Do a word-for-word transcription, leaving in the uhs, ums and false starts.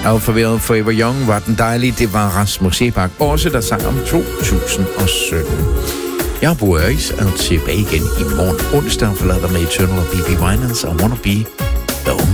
Alphaville Forever Young var den dejlige. Det var Rasmus Sebak også, der sang om to tusind og sytten. Jeg bor i og tilbage igen i morgen onsdag, og forlader dig med Eternal og B B Winans og Wanna Be The